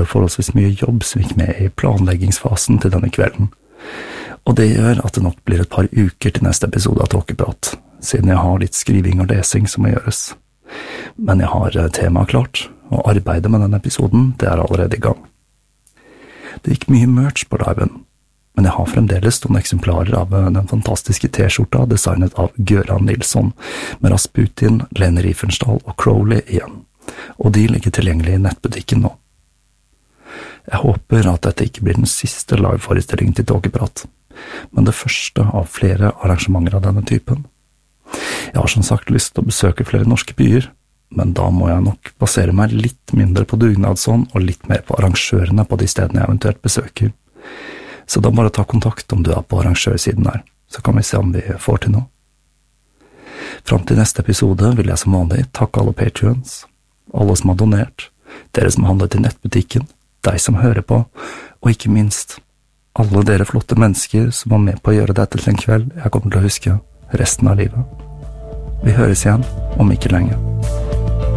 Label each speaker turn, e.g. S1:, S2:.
S1: forholdsvis mye jobb som gikk med i planleggingsfasen til denne kvelden, og det gjør at det nok blir et par uker til neste episode av Tåkeprat, siden jeg har litt skriving og lesing som må gjøres. Men jeg har temaet klart, og arbeidet med denne episoden, det er allerede i gang. Det gikk mye merch på liven, men jeg har fremdeles noen eksemplarer av den fantastiske T-skjorta designet av Gøran Nilsson, med Rasputin, Lene Riefenstahl og Crowley igjen, og de ligger tilgjengelig i nettbutikken nå. Jeg håper at dette ikke blir den siste live-forestillingen til Tåkeprat, men det første av flere arrangementer av denne typen. Jeg har som sagt lyst til å besøke flere norske byer, men da må jeg nok basere meg litt mindre på dugnadsånd og litt mer på arrangørene på de stedene jeg eventuelt besøker. Så da bare ta kontakt om du er på arrangørsiden her, så kan vi se om vi får til noe. Fram til neste episode vil jeg som vanlig takke alle Patreons, alle som har donert, dere som har handlet i nettbutikken, deg som hører på, og ikke minst alle dere flotte mennesker som var med på å gjøre dette til en kveld jeg kommer til å huske resten av livet. Vi høres igjen om ikke lenge.